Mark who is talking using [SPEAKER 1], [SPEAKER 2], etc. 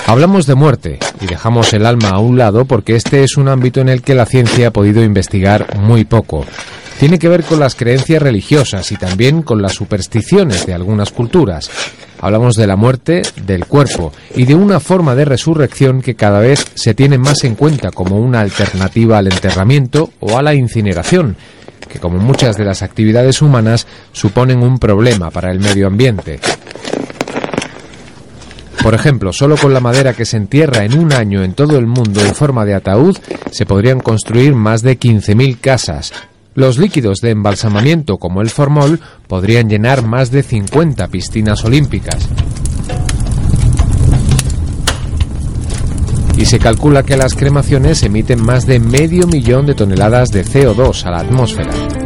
[SPEAKER 1] Hablamos de muerte y dejamos el alma a un lado porque este es un ámbito en el que la ciencia ha podido investigar muy poco. Tiene que ver con las creencias religiosas y también con las supersticiones de algunas culturas. Hablamos de la muerte del cuerpo y de una forma de resurrección que cada vez se tiene más en cuenta como una alternativa al enterramiento o a la incineración, que como muchas de las actividades humanas suponen un problema para el medio ambiente. Por ejemplo, solo con la madera que se entierra en un año en todo el mundo en forma de ataúd se podrían construir más de 15.000 casas. Los líquidos de embalsamamiento como el formol podrían llenar más de 50 piscinas olímpicas. Y se calcula que las cremaciones emiten más de 500.000 toneladas de CO2 a la atmósfera.